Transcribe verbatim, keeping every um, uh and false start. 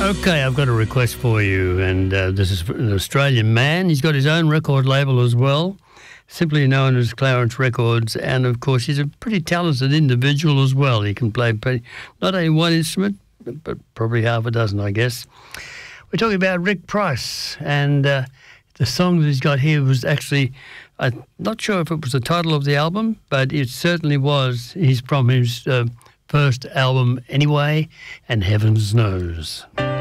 Okay, I've got a request for you, and uh, this is an Australian man. He's got his own record label as well, simply known as Clarence Records, and of course he's a pretty talented individual as well. He can play pretty, not only one instrument, but probably half a dozen, I guess. We're talking about Rick Price, and uh, the song that he's got here was actually, I'm not sure if it was the title of the album, but it certainly was. He's from his uh, first album anyway, and Heavens Knows.